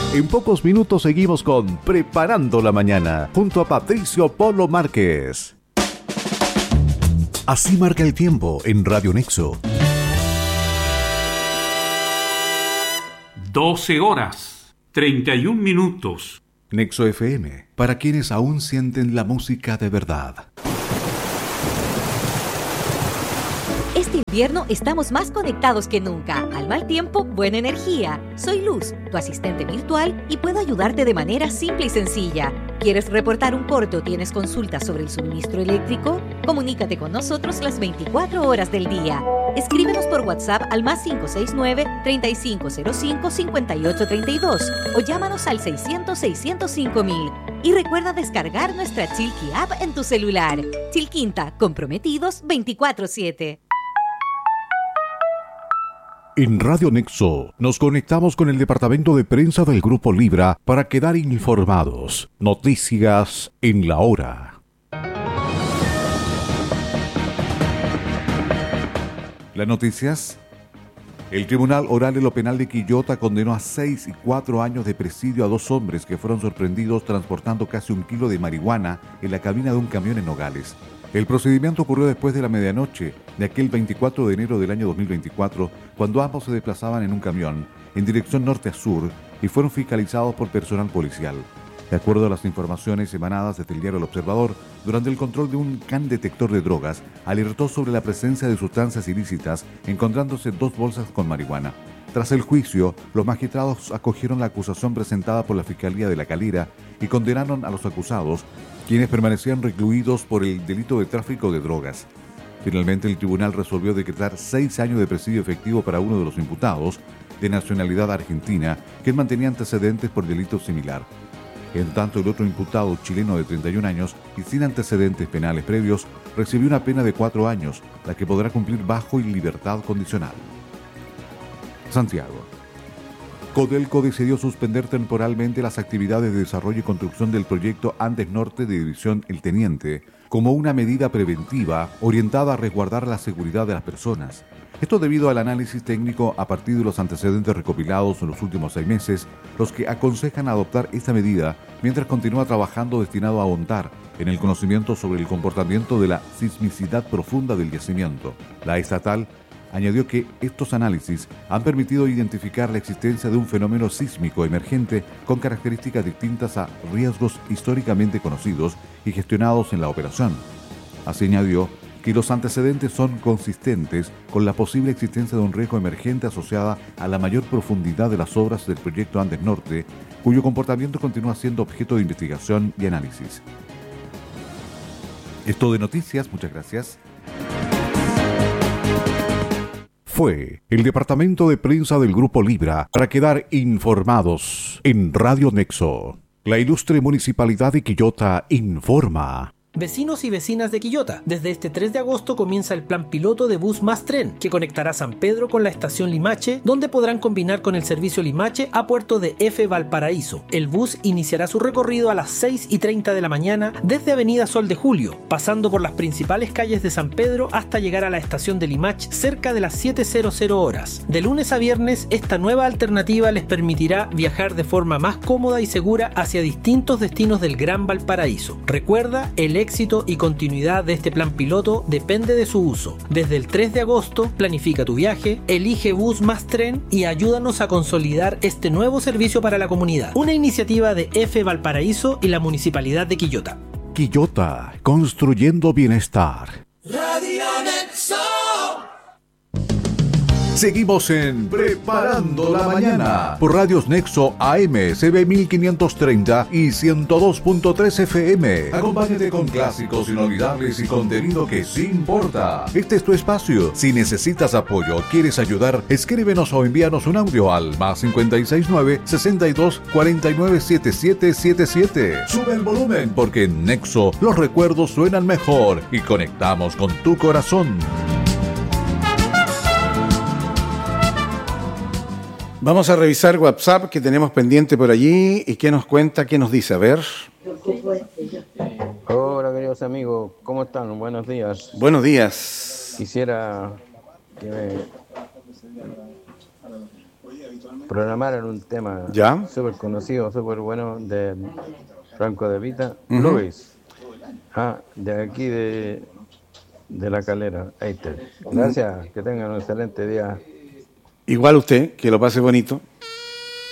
En pocos minutos seguimos con Preparando la Mañana, junto a Patricio Polo Márquez. Así marca el tiempo en Radio Nexo. 12 horas, 31 minutos. Nexo FM, para quienes aún sienten la música de verdad. Este invierno estamos más conectados que nunca. Al mal tiempo, buena energía. Soy Luz, tu asistente virtual, y puedo ayudarte de manera simple y sencilla. ¿Quieres reportar un corte o tienes consultas sobre el suministro eléctrico? Comunícate con nosotros las 24 horas del día. Escríbenos por WhatsApp al +569-3505-5832 o llámanos al 600-605-000. Y recuerda descargar nuestra Chilqui App en tu celular. Chilquinta, comprometidos 24/7. En Radio Nexo nos conectamos con el departamento de prensa del Grupo Libra para quedar informados. Noticias en la hora. Las noticias. El Tribunal Oral de lo Penal de Quillota condenó a 6 y 4 años de presidio a 2 hombres que fueron sorprendidos transportando casi 1 kilo de marihuana en la cabina de un camión en Nogales. El procedimiento ocurrió después de la medianoche de aquel 24 de enero del año 2024, cuando ambos se desplazaban en un camión en dirección norte a sur y fueron fiscalizados por personal policial. De acuerdo a las informaciones emanadas desde el diario El Observador, durante el control de un can detector de drogas, alertó sobre la presencia de sustancias ilícitas, encontrándose 2 bolsas con marihuana. Tras el juicio, los magistrados acogieron la acusación presentada por la Fiscalía de La Calera y condenaron a los acusados, quienes permanecían recluidos por el delito de tráfico de drogas. Finalmente, el tribunal resolvió decretar 6 años de presidio efectivo para uno de los imputados, de nacionalidad argentina, que mantenía antecedentes por delito similar. En tanto, el otro imputado, chileno de 31 años y sin antecedentes penales previos, recibió una pena de 4 años, la que podrá cumplir bajo y libertad condicional. Santiago. Codelco decidió suspender temporalmente las actividades de desarrollo y construcción del proyecto Andes Norte de División El Teniente, como una medida preventiva orientada a resguardar la seguridad de las personas. Esto debido al análisis técnico a partir de los antecedentes recopilados en los últimos 6 meses, los que aconsejan adoptar esta medida mientras continúa trabajando destinado a ahondar en el conocimiento sobre el comportamiento de la sismicidad profunda del yacimiento. La estatal añadió que estos análisis han permitido identificar la existencia de un fenómeno sísmico emergente con características distintas a riesgos históricamente conocidos y gestionados en la operación. Así añadió que los antecedentes son consistentes con la posible existencia de un riesgo emergente asociada a la mayor profundidad de las obras del proyecto Andes Norte, cuyo comportamiento continúa siendo objeto de investigación y análisis. Esto de noticias, muchas gracias. Fue el departamento de prensa del Grupo Libra para quedar informados en Radio Nexo. La ilustre Municipalidad de Quillota informa. Vecinos y vecinas de Quillota, desde este 3 de agosto comienza el plan piloto de bus más tren, que conectará San Pedro con la estación Limache, donde podrán combinar con el servicio Limache a Puerto de F. Valparaíso. El bus iniciará su recorrido a las 6:30 de la mañana desde Avenida Sol de Julio, pasando por las principales calles de San Pedro hasta llegar a la estación de Limache cerca de las 7:00 horas. De lunes a viernes, esta nueva alternativa les permitirá viajar de forma más cómoda y segura hacia distintos destinos del Gran Valparaíso. Recuerda, el éxito y continuidad de este plan piloto depende de su uso. Desde el 3 de agosto, planifica tu viaje, elige bus más tren y ayúdanos a consolidar este nuevo servicio para la comunidad. Una iniciativa de F. Valparaíso y la Municipalidad de Quillota. Quillota, construyendo bienestar. Radio Nexo. Seguimos en Preparando la Mañana por Radios Nexo AM, CB 1530 y 102.3 FM. Acompáñate con clásicos inolvidables y contenido que sí importa. Este es tu espacio. Si necesitas apoyo o quieres ayudar, escríbenos o envíanos un audio al +569 62 49 7777. Sube el volumen porque en Nexo los recuerdos suenan mejor y conectamos con tu corazón. Vamos a revisar WhatsApp que tenemos pendiente por allí y qué nos cuenta, qué nos dice. A ver. Hola, queridos amigos, ¿cómo están? Buenos días. Buenos días. Quisiera que programaran un tema ¿Ya? súper conocido, súper bueno de Franco De Vita, Luis. De aquí de La Calera. Ahí está. Gracias, que tengan un excelente día. Igual usted, que lo pase bonito.